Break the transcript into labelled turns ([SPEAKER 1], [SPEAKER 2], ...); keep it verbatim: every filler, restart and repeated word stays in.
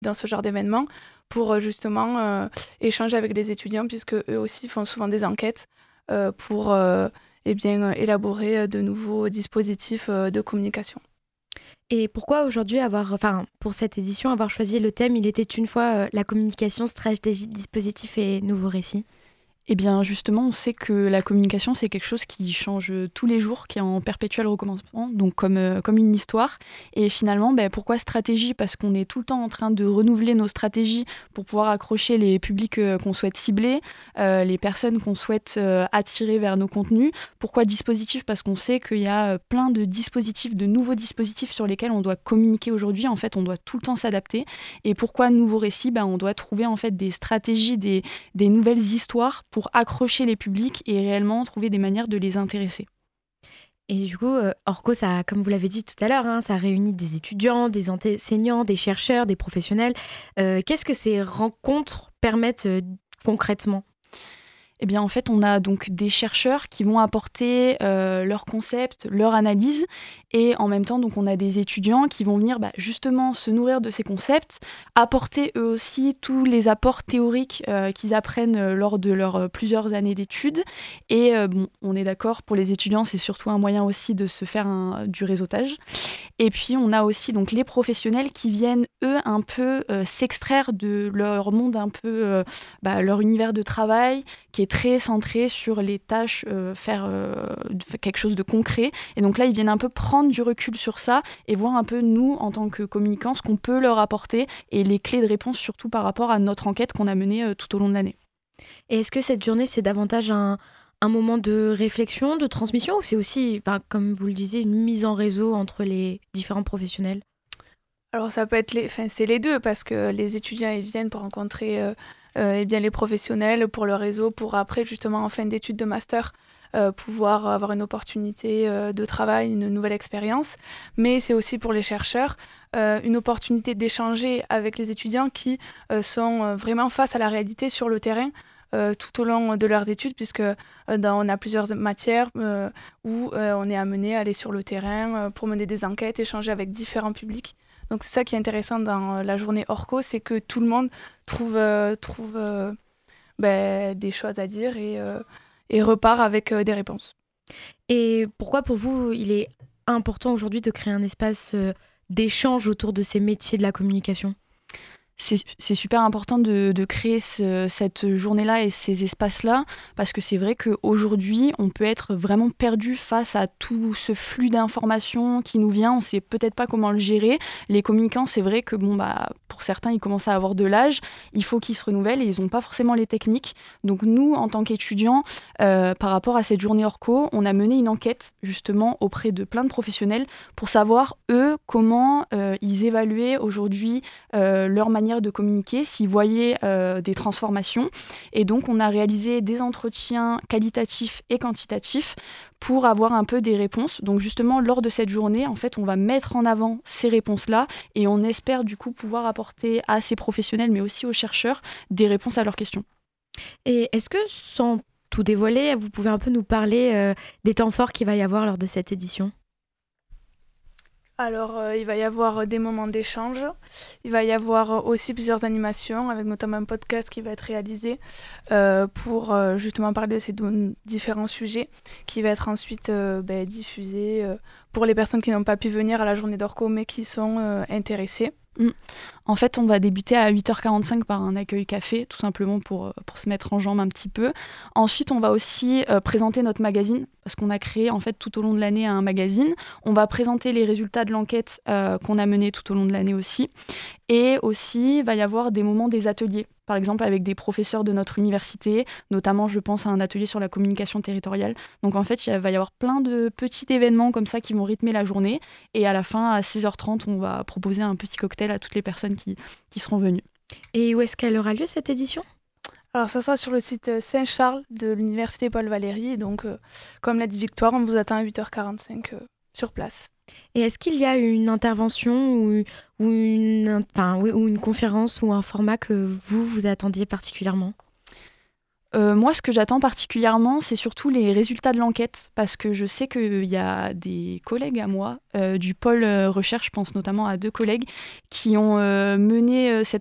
[SPEAKER 1] dans ce genre d'événement pour euh, justement euh, échanger avec les étudiants, puisque eux aussi font souvent des enquêtes euh, pour euh, eh bien, euh, élaborer euh, de nouveaux dispositifs euh, de communication.
[SPEAKER 2] Et pourquoi aujourd'hui avoir, enfin, pour cette édition, avoir choisi le thème Il était une fois euh, la communication, stratégie, dispositif et nouveaux récits?
[SPEAKER 3] Eh bien, justement, on sait que la communication, c'est quelque chose qui change tous les jours, qui est en perpétuel recommencement, donc comme, euh, comme une histoire. Et finalement, ben, pourquoi stratégie? Parce qu'on est tout le temps en train de renouveler nos stratégies pour pouvoir accrocher les publics euh, qu'on souhaite cibler, euh, les personnes qu'on souhaite euh, attirer vers nos contenus. Pourquoi dispositif? Parce qu'on sait qu'il y a plein de dispositifs, de nouveaux dispositifs sur lesquels on doit communiquer aujourd'hui. En fait, on doit tout le temps s'adapter. Et pourquoi nouveaux récits? Ben, on doit trouver en fait des stratégies, des, des nouvelles histoires pour accrocher les publics et réellement trouver des manières de les intéresser.
[SPEAKER 2] Et du coup, euh, Orco, ça, comme vous l'avez dit tout à l'heure, hein, ça réunit des étudiants, des enseignants, des chercheurs, des professionnels. Euh, qu'est-ce que ces rencontres permettent euh, concrètement?
[SPEAKER 3] Eh bien, en fait, on a donc des chercheurs qui vont apporter euh, leurs concepts, leur analyse, et en même temps, donc, on a des étudiants qui vont venir bah, justement se nourrir de ces concepts, apporter eux aussi tous les apports théoriques euh, qu'ils apprennent euh, lors de leurs euh, plusieurs années d'études. Et euh, bon, on est d'accord, pour les étudiants, c'est surtout un moyen aussi de se faire un, du réseautage. Et puis, on a aussi donc les professionnels qui viennent, eux, un peu euh, s'extraire de leur monde, un peu euh, bah, leur univers de travail, qui est très centré sur les tâches, euh, faire euh, quelque chose de concret. Et donc là, ils viennent un peu prendre du recul sur ça et voir un peu, nous, en tant que communicants, ce qu'on peut leur apporter et les clés de réponse, surtout par rapport à notre enquête qu'on a menée euh, tout au long de l'année.
[SPEAKER 2] Et est-ce que cette journée, c'est davantage un, un moment de réflexion, de transmission, ou c'est aussi, enfin, comme vous le disiez, une mise en réseau entre les différents professionnels?
[SPEAKER 1] Alors ça peut être les, enfin, c'est les deux parce que les étudiants ils viennent pour rencontrer euh, euh, eh bien, les professionnels pour le réseau, pour après justement en fin d'études de master euh, pouvoir avoir une opportunité euh, de travail, une nouvelle expérience. Mais c'est aussi pour les chercheurs euh, une opportunité d'échanger avec les étudiants qui euh, sont euh, vraiment face à la réalité sur le terrain. euh, tout au long de leurs études, puisque euh, dans- on a plusieurs matières euh, où euh, on est amené à aller sur le terrain euh, pour mener des enquêtes, échanger avec différents publics. Donc c'est ça qui est intéressant dans euh, la journée Orco, c'est que tout le monde trouve, euh, trouve euh, ben, des choses à dire et, euh, et repart avec euh, des réponses.
[SPEAKER 2] Et pourquoi pour vous, il est important aujourd'hui de créer un espace euh, d'échange autour de ces métiers de la communication?
[SPEAKER 3] C'est, c'est super important de, de créer ce- cette journée-là et ces espaces-là, parce que c'est vrai qu'aujourd'hui, on peut être vraiment perdu face à tout ce flux d'informations qui nous vient. On ne sait peut-être pas comment le gérer. Les communicants, c'est vrai que bon, bah, pour certains, ils commencent à avoir de l'âge. Il faut qu'ils se renouvellent et ils n'ont pas forcément les techniques. Donc nous, en tant qu'étudiants, euh, par rapport à cette journée Orco, on a mené une enquête justement auprès de plein de professionnels pour savoir, eux, comment euh, ils évaluaient aujourd'hui euh, leur manière de communiquer, s'ils voyaient euh, des transformations. Et donc, on a réalisé des entretiens qualitatifs et quantitatifs pour avoir un peu des réponses. Donc, justement, lors de cette journée, en fait, on va mettre en avant ces réponses-là et on espère du coup pouvoir apporter à ces professionnels, mais aussi aux chercheurs, des réponses à leurs questions.
[SPEAKER 2] Et est-ce que, sans tout dévoiler, vous pouvez un peu nous parler euh, des temps forts qu'il va y avoir lors de cette édition?
[SPEAKER 1] Alors, euh, il va y avoir euh, des moments d'échange. Il va y avoir euh, aussi plusieurs animations, avec notamment un podcast qui va être réalisé euh, pour euh, justement parler de ces dou- différents sujets, qui va être ensuite euh, ben, diffusé euh, pour les personnes qui n'ont pas pu venir à la journée d'Orco, mais qui sont euh, intéressées.
[SPEAKER 3] Mm. En fait, on va débuter à huit heures quarante-cinq par un accueil café, tout simplement pour, euh, pour se mettre en jambe un petit peu. Ensuite, on va aussi euh, présenter notre magazine, parce qu'on a créé en fait tout au long de l'année un magazine. On va présenter les résultats de l'enquête euh, qu'on a menée tout au long de l'année aussi. Et aussi, il va y avoir des moments des ateliers, par exemple avec des professeurs de notre université, notamment je pense à un atelier sur la communication territoriale. Donc en fait, il va y avoir plein de petits événements comme ça qui vont rythmer la journée. Et à la fin, à six heures trente, on va proposer un petit cocktail à toutes les personnes qui, qui seront venues.
[SPEAKER 2] Et où est-ce qu'elle aura lieu, cette édition?
[SPEAKER 1] Alors, ça sera sur le site euh, Saint-Charles de l'université Paul Valéry. Et donc, euh, comme l'a dit Victoire, on vous attend à huit heures quarante-cinq euh, sur place.
[SPEAKER 2] Et est-ce qu'il y a une intervention ou, ou, une, enfin, oui, ou une conférence ou un format que vous, vous attendiez particulièrement?
[SPEAKER 3] Euh, moi, ce que j'attends particulièrement, c'est surtout les résultats de l'enquête, parce que je sais qu'il y a des collègues à moi, euh, du pôle euh, recherche, je pense notamment à deux collègues, qui ont euh, mené euh, cette